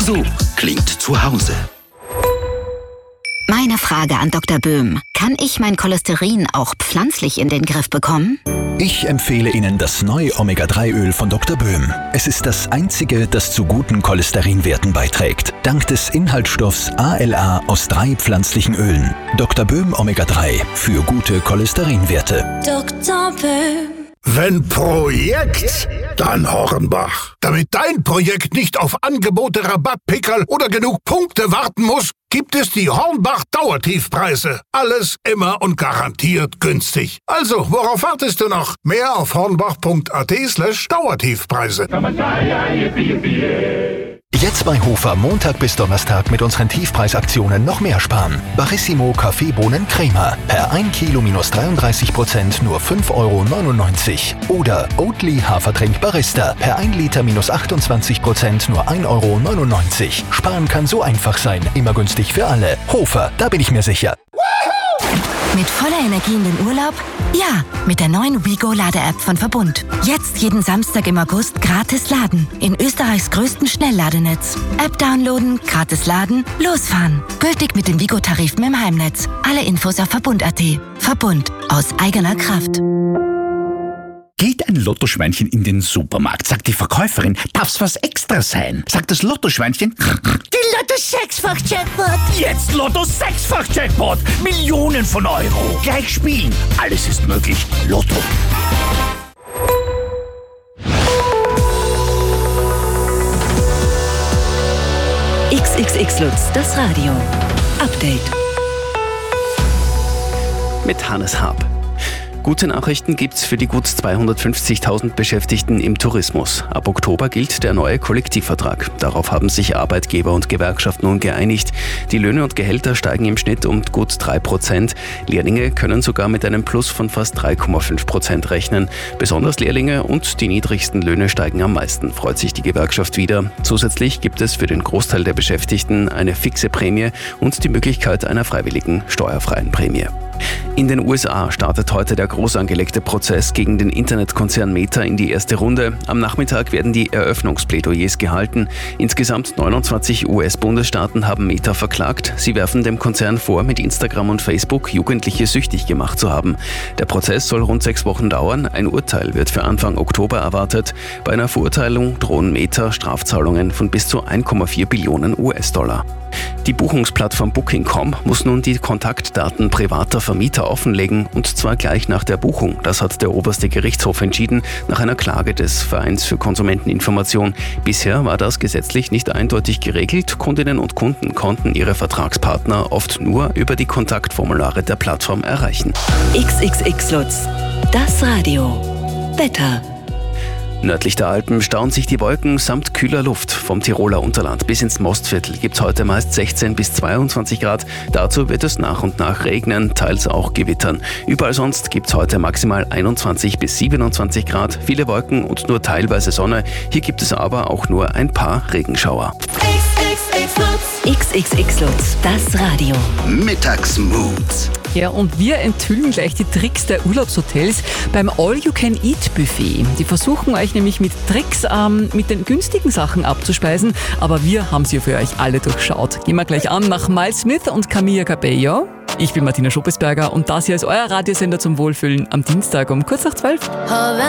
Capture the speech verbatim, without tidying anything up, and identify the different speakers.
Speaker 1: So klingt zu Hause.
Speaker 2: Meine Frage an Doktor Böhm. Kann ich mein Cholesterin auch pflanzlich in den Griff bekommen?
Speaker 3: Ich empfehle Ihnen das neue Omega drei Öl von Doktor Böhm. Es ist das einzige, das zu guten Cholesterinwerten beiträgt. Dank des Inhaltsstoffs A L A aus drei pflanzlichen Ölen. Doktor Böhm Omega drei für gute Cholesterinwerte.
Speaker 4: Doktor Böhm.
Speaker 5: Wenn Projekt, dann Hornbach. Damit dein Projekt nicht auf Angebote, Rabattpickerl oder genug Punkte warten muss, gibt es die Hornbach Dauertiefpreise. Alles immer und garantiert günstig. Also, worauf wartest du noch? Mehr auf hornbach.at slash Dauertiefpreise.
Speaker 3: Jetzt bei Hofer Montag bis Donnerstag mit unseren Tiefpreisaktionen noch mehr sparen. Barissimo Kaffeebohnen Crema. Per ein Kilo minus dreiunddreißig Prozent nur fünf Euro neunundneunzig. Oder Oatly Hafertrink Barista. Per ein Liter minus achtundzwanzig Prozent nur ein Euro neunundneunzig. Sparen kann so einfach sein. Immer günstig für alle. Hofer, da bin ich mir sicher.
Speaker 2: Mit voller Energie in den Urlaub? Ja, mit der neuen WeGo-Lade-App von Verbund. Jetzt jeden Samstag im August gratis laden. In Österreichs größtem Schnellladenetz. App downloaden, gratis laden, losfahren. Gültig mit den WeGo-Tarifen im Heimnetz. Alle Infos auf Verbund.at. Verbund. Aus eigener Kraft.
Speaker 1: Geht ein Lottoschweinchen in den Supermarkt, sagt die Verkäuferin, darf's was extra sein? Sagt das Lottoschweinchen,
Speaker 4: Die Lotto-Sechsfach-Jackpot.
Speaker 1: jetzt Lotto-Sechsfach-Jackpot, Millionen von Euro. Gleich spielen, alles ist möglich. Lotto.
Speaker 6: X X X Lutz, das Radio. Update.
Speaker 7: Mit Hannes Haab. Gute Nachrichten gibt's für die gut zweihundertfünfzigtausend Beschäftigten im Tourismus. Ab Oktober gilt der neue Kollektivvertrag. Darauf haben sich Arbeitgeber und Gewerkschaft nun geeinigt. Die Löhne und Gehälter steigen im Schnitt um gut drei Prozent. Lehrlinge können sogar mit einem Plus von fast drei Komma fünf Prozent rechnen. Besonders Lehrlinge und die niedrigsten Löhne steigen am meisten, freut sich die Gewerkschaft wieder. Zusätzlich gibt es für den Großteil der Beschäftigten eine fixe Prämie und die Möglichkeit einer freiwilligen steuerfreien Prämie. In den U S A startet heute der groß angelegte Prozess gegen den Internetkonzern Meta in die erste Runde. Am Nachmittag werden die Eröffnungsplädoyers gehalten. Insgesamt neunundzwanzig U S-Bundesstaaten haben Meta verklagt. Sie werfen dem Konzern vor, mit Instagram und Facebook Jugendliche süchtig gemacht zu haben. Der Prozess soll rund sechs Wochen dauern. Ein Urteil wird für Anfang Oktober erwartet. Bei einer Verurteilung drohen Meta Strafzahlungen von bis zu ein Komma vier Billionen U S-Dollar. Die Buchungsplattform Booking Punkt com muss nun die Kontaktdaten privater Vermieter offenlegen, und zwar gleich nach der Buchung. Das hat der oberste Gerichtshof entschieden, nach einer Klage des Vereins für Konsumenteninformation. Bisher war das gesetzlich nicht eindeutig geregelt. Kundinnen und Kunden konnten ihre Vertragspartner oft nur über die Kontaktformulare der Plattform erreichen.
Speaker 6: X X X Lutz, das Radio. Wetter.
Speaker 7: Nördlich der Alpen stauen sich die Wolken samt kühler Luft. Vom Tiroler Unterland bis ins Mostviertel gibt es heute meist sechzehn bis zweiundzwanzig Grad. Dazu wird es nach und nach regnen, teils auch gewittern. Überall sonst gibt es heute maximal einundzwanzig bis siebenundzwanzig Grad, viele Wolken und nur teilweise Sonne. Hier gibt es aber auch nur ein paar Regenschauer.
Speaker 6: X X X Lutz, das Radio.
Speaker 1: Mittagsmoods.
Speaker 8: Ja, und wir enthüllen gleich die Tricks der Urlaubshotels beim All-You-Can-Eat-Buffet. Die versuchen euch nämlich mit Tricks ähm, mit den günstigen Sachen abzuspeisen, aber wir haben sie für euch alle durchschaut. Gehen wir gleich an nach Miles Smith und Camilla Cabello. Ich bin Martina Schoppesberger und das hier ist euer Radiosender zum Wohlfühlen am Dienstag um kurz nach zwölf.